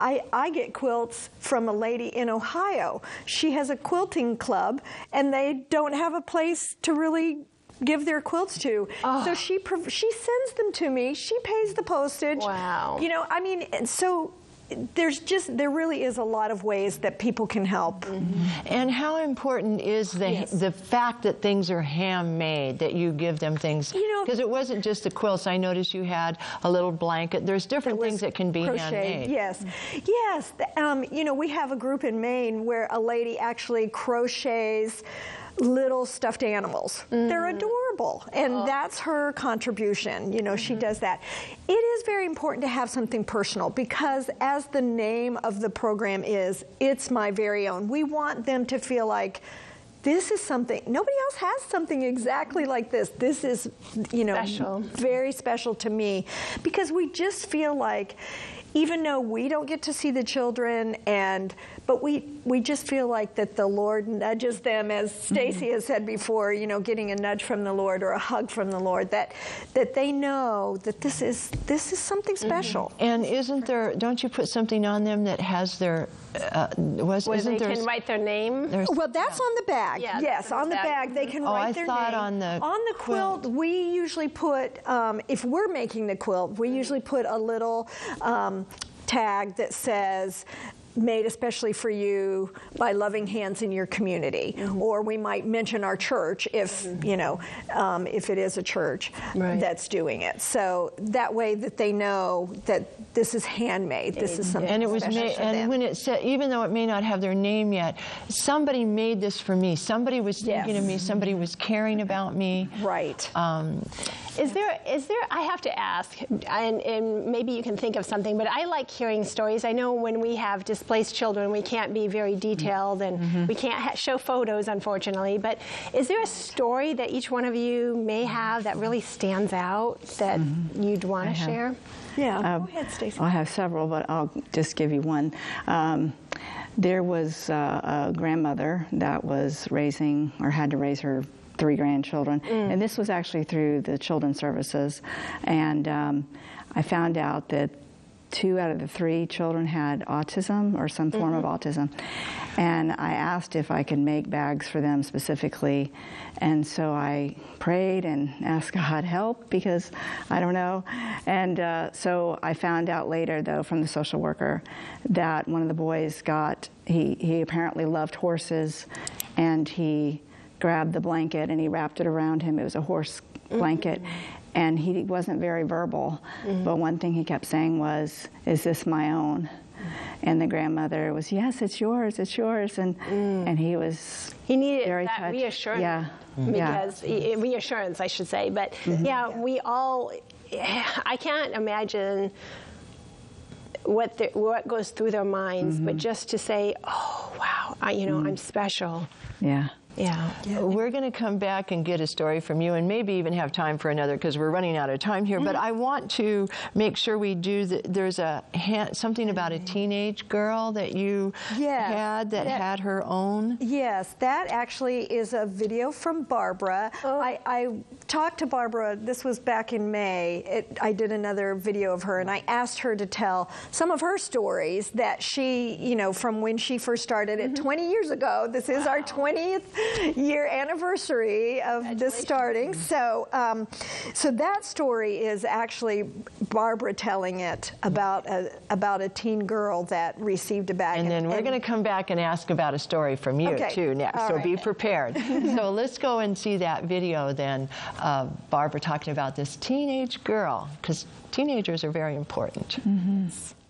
I get quilts from a lady in Ohio. She has a quilting club, and they don't have a place to really give their quilts to. Oh. So she sends them to me. She pays the postage. Wow. You know, I mean, so there really is a lot of ways that people can help. Mm-hmm. And how important is the fact that things are handmade, that you give them things? You know, because it wasn't just the quilts. I noticed you had a little blanket. There's different things that can be handmade. Yes, yes. You know, we have a group in Maine where a lady actually crochets little stuffed animals. They're adorable, and that's her contribution. You know, she does that. It is very important to have something personal because, as the name of the program is, it's my very own. We want them to feel like this is something, nobody else has something exactly like this. This is, you know, very special to me, because we just feel like, even though we don't get to see the children, but we just feel like that the Lord nudges them, as Stacy has said before, you know, getting a nudge from the Lord or a hug from the Lord, that they know that this is something special. And isn't there? Don't you put something on them that has their? Where they can write their name? Well, that's on the bag. Yeah, yes, on the bag they can write their name. On the quilt, we usually put, if we're making the quilt, we usually put a little tag that says, "Made especially for you by Loving Hands in your community," or we might mention our church if you know, if it is a church that's doing it. So that way that they know that this is handmade. This is something. And it was made. And when it said, even though it may not have their name yet, somebody made this for me. Somebody was thinking of me. Somebody was caring about me. Right. Is there? I have to ask, and maybe you can think of something. But I like hearing stories. I know when we have displaced children, we can't be very detailed, and we can't show photos, unfortunately. But is there a story that each one of you may have that really stands out that you'd want to share? Yeah. Go ahead, Stacy. I have several, but I'll just give you one. There was a grandmother that was raising, or had to raise her 3 grandchildren, and this was actually through the children's services, and I found out that 2 out of the 3 children had autism or some form of autism, and I asked if I could make bags for them specifically, and so I prayed and asked God help, because I don't know, and so I found out later, though, from the social worker that one of the boys he apparently loved horses, and he grabbed the blanket and he wrapped it around him. It was a horse blanket, and he wasn't very verbal, but one thing he kept saying was, "Is this my own?" And the grandmother was, "Yes, it's yours, it's yours," and he needed very that touched. Reassurance, because reassurance, I should say. But yeah, we all. I can't imagine what goes through their minds, but just to say, "Oh, wow, I'm special." Yeah. Yeah. We're going to come back and get a story from you, and maybe even have time for another, because we're running out of time here. But I want to make sure we do. There's something about a teenage girl that you had that had her own. Yes, that actually is a video from Barbara. I talked to Barbara. This was back in May. I did another video of her, and I asked her to tell some of her stories that she, from when she first started it 20 years ago. This is our 20th year anniversary of this starting. So that story is actually Barbara telling it about a teen girl that received a bag. And then we're going to come back and ask about a story from you too next. So be prepared. So let's go and see that video then of Barbara talking about this teenage girl, because teenagers are very important.